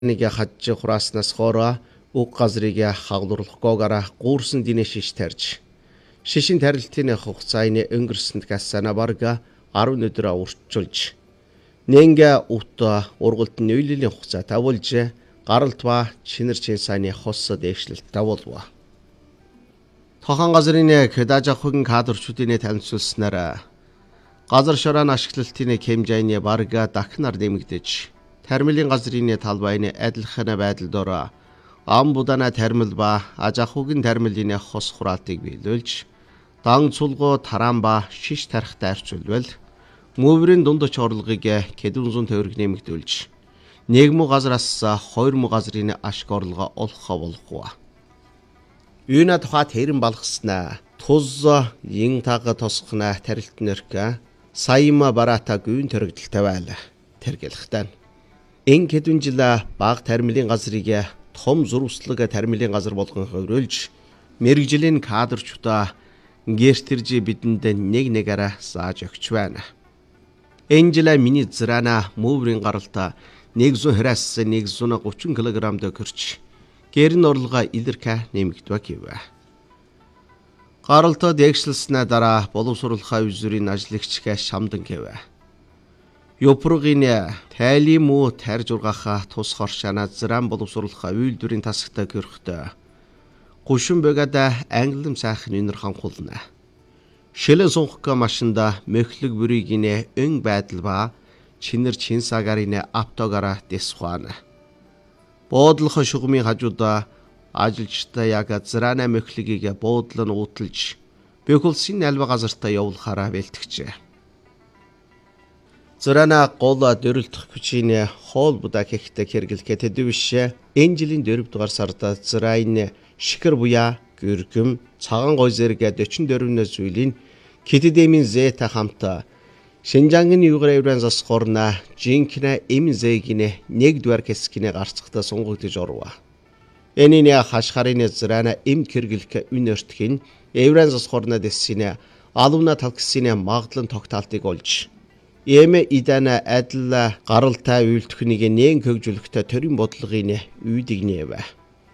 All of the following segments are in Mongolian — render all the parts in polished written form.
нэг хажиж хурааснаас хоороо уг газрыг хаглуулахгүйгээр гуурсан динэ шиш тарж. Шишин тарилтын хугацааны өнгөрсөнд гасана барга 10 өдөр уртчулж. Нэнгэ ут ургалтын үйллийн хугацаа тавуулж гаралт ба чинэр чинсааны хос дэвшлэлт тавуулва. Тохон газрын кэдажахын кадрчүүдийн танилцуулснараа газар шорон ашиглалтын хэмжээний барга дахнаар нэмэгдэж тармилын газрын талбайны адилхан байдалд ам будана тармил ба ажахугийн тармилын хос хураалтыг биелүүлж дан цулгоо тараан ба шиш тархтай арчулвал мөврийн дундч орлогыг кэдүүн зүүн тойрог нэмэгдүүлж нэгмүү газраас хоёрмүү газрын ашиг орлого олох болохгүй. Юуна тухай тэрэн балгаснаа туз ин тага тосхна тарилтнэрка саяма барата гүн төрөгдөлтэй байла тэргэлхтэн. Эн кэдүүн жил баг тармилын газрыг том зурвслаг тармилын газар болгон хөврүүлж мэрэгжлийн кадрчудаа гэртэрж бидэнд нэг-нэгээрээ зааж өгч байна. Энэ жил миний зраана мөврийн гаралта 100 храс 130 кг төгөрч гэрн орлого илэрхэ нэмэгдвэ гэв. Гаралта дэгшлснэ дараа боловсруулахаа үзүрийн ажлагч шамдан гэв. Ёпругийн тайлим уу тарж ургаха тус хоршана зран боловсруулахаа үйлдвэрийн тасагтай гөрхтөө. Гушин бөгада англим сайхан үнэр ханхулна. Шилэн сунхка машинда мөхлөг бүрийн өн байдал ба чинэр чинсагарийн автогара дэсхуана. Буудлах шугмын хажуудаа ажилчтай яг зраана мөхлөгийг буудлан ууталж бөхөлсийн альва газартаа явуулахаараа бэлтгэжээ. Зраана гол дөрөлдөх хүчийн хоол будаа хэхтэй хэрэглэхэд төдөвшээ энэ жилийн 4 дугаар сард зрааны шикэр буяа гүргэм цагаан гой зэрэг 44 зүйлийн китдемийн зэта хамт Шинжангийн югрейвран засхорна жинкнэ эмзэгинэ нэгдүгээр хэсгинэ гарцахтаа сунгагдж орва. Энэний хашхарын зраана эм хэрэглэх үнэртхэн евран засхорна дэссинэ алуна талксинэ магадлан тогтаалтыг олж эмэ идана адил гаралтай үйлдвэрийг нээн хөгжүүлэхдээ төрийн бодлогын үйдэг нэвэ.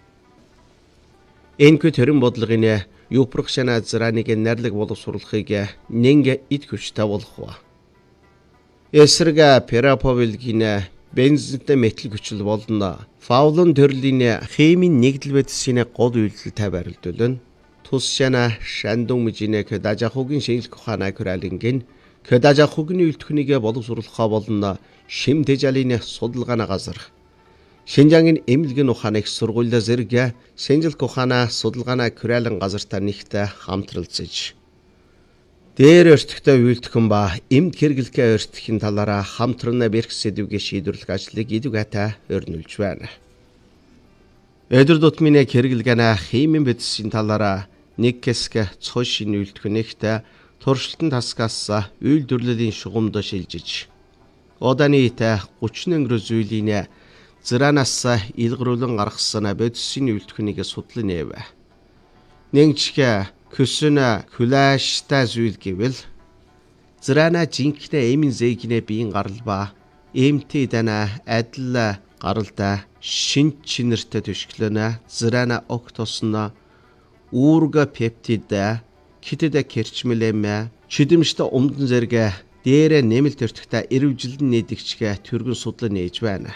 Энэхүү төрийн бодлогын юпрахшана зрааныг нэрлэг боловсруулахыг нэнгэ ид хүчтэй болгох. Эсрэгэ пераповилгин бензинтэй метал хүчил болно. Фаулон төрлийн химийн нэгдэл бэдсийн гол үйлдэлтэй барилдуулна. Тус шана шандун мжинэ кэдажахугийн шинжлэх ухааны хөрөлнгийн кэдажахугийн үйлдвэрийг боловсруулахаа болно. Шим тэжээлийн судалгааны газар. Шинжангийн эмнэлгийн ухааны их сургууль зэрэг шинжлэх ухааны судалгааны хөрөлн газартаа нэгтэй хамтралцаж дээр өртөгтэй үйлдэх ба эмд хэрэглэхээ өртөхийн талаараа хамтран бэрх сэдвийг шийдвэрлэх ажлыг идэвхтэй өрнүүлж байна. Эдэр дутмын хэрэглэгээнэ химийн бэдсийн талаараа нэг хэсэг цошин үйлдэх туршилтын тасгаас үйлдвэрлэлийн шугамд шилжиж оданы 30 өнгөрөө зүйлийн зраанаас илгэрүүлэн гаргасан бэдсийн үйлдэх судлан нэв. Нэгчгэ Küsünä külästä züylgivel. Zrana jinkne emin zeygine biyin garılba. Emtidana adilla garılda şin çinirte töşklöne zrana oktosuna uurga peptide kitide kerçmeleme çidimşte omdun zerge dere nemil törtükte erivжилдэн нэдэгчгэ түргэн судлан нээж байна.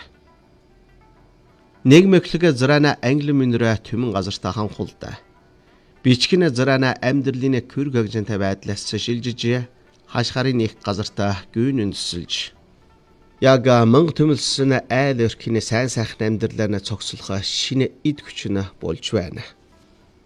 Нэг мөглөг зрана англи мөнрө түмэн газартаа ханхулда. Бичгэн зраана амьдралын көр гэгжэнтэй байдлаас шилжиж хашхарын их газартаа гүйн өндөсөлж яг мөнгө төмөлсөн айл өрхний сайн сайхан амьдралаа цогцлох шинэ эд хүч нь болж байна.